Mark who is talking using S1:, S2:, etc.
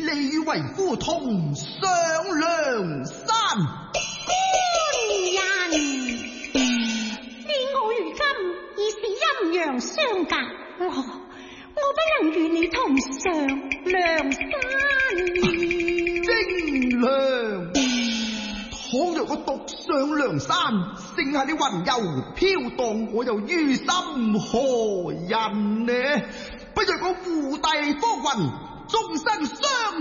S1: 你与為夫同上梁山。
S2: 官人，你我如今已是陰陽相隔，我不能與你同上梁山
S1: 精良，倘若我獨上梁山，剩下你雲遊飄蕩，我又於心何忍呢？不若我護帝方雲，終身相